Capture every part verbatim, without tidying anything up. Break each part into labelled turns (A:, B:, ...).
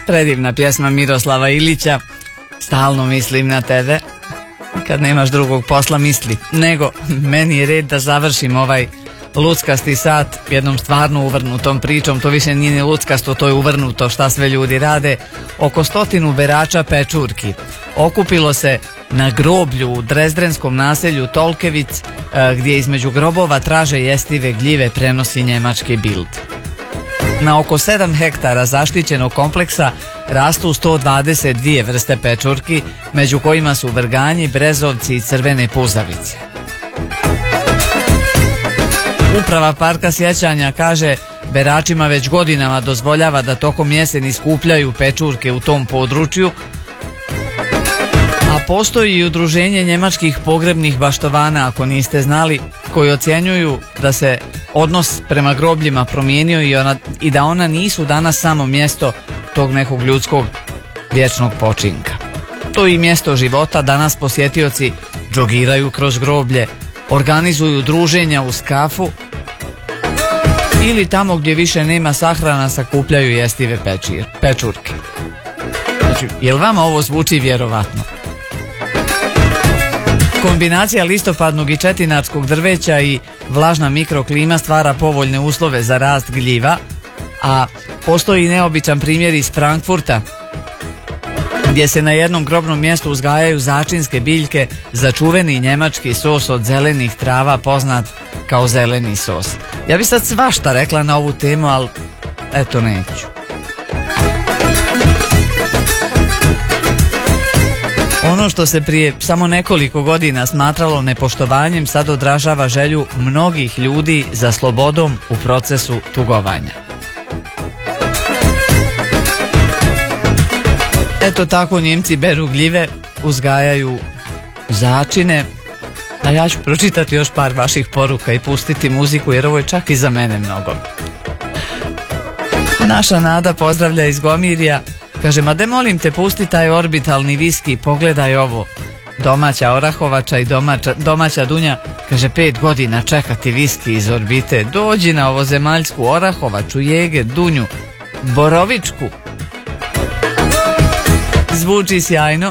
A: Predivna pjesma Miroslava Ilića, Stalno mislim na tebe. Kad nemaš drugog posla misli. Nego, meni je red da završim ovaj luckasti sat jednom stvarno uvrnutom pričom. To više nije ni luckasto, to je uvrnuto šta sve ljudi rade. Oko stotinu berača pečurki okupilo se na groblju u drezdrenskom naselju Tolkevic, gdje između grobova traže jestive gljive, prenosi njemački Bild. Na oko sedam hektara zaštićenog kompleksa rastu sto dvadeset dvije vrste pečurki, među kojima su vrganji, brezovci i crvene puzavice. Uprava Parka sjećanja kaže beračima već godinama dozvoljava da tokom jeseni skupljaju pečurke u tom području, a postoji i udruženje njemačkih pogrebnih baštovana, ako niste znali, koji ocjenjuju da se odnos prema grobljima promijenio i, ona, i da ona nisu danas samo mjesto tog nekog ljudskog vječnog počinka. To je i mjesto života. Danas posjetioci džogiraju kroz groblje, organizuju druženja uz kafu ili tamo gdje više nema sahrana sakupljaju jestive pečir, pečurke. Znači, jel vama ovo zvuči vjerovatno? Kombinacija listopadnog i četinarskog drveća i vlažna mikroklima stvara povoljne uslove za rast gljiva, a postoji neobičan primjer iz Frankfurta, gdje se na jednom grobnom mjestu uzgajaju začinske biljke za čuveni njemački sos od zelenih trava poznat kao zeleni sos. Ja bi sad svašta rekla na ovu temu, ali eto neću. Ono što se prije samo nekoliko godina smatralo nepoštovanjem sad odražava želju mnogih ljudi za slobodom u procesu tugovanja. Eto tako Njemci beru gljive, uzgajaju začine, a ja ću pročitati još par vaših poruka i pustiti muziku jer ovo je čak i za mene mnogo. Naša Nada pozdravlja iz Gomirja. Kaže, ma de molim te, pusti taj orbitalni viski, pogledaj ovo. Domaća Orahovača i domaća, domaća Dunja, kaže, pet godina čekati viski iz orbite. Dođi na ovozemaljsku Orahovaču, Jege, Dunju, Borovičku. Zvuči sjajno.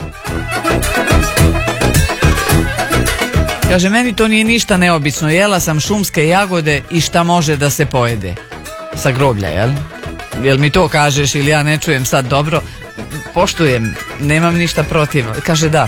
A: Kaže, meni to nije ništa neobično, jela sam šumske jagode i šta može da se pojede. Sa groblja, jel? Jel mi to kažeš ili ja ne čujem sad dobro? Poštujem, nemam ništa protiv. Kaže da,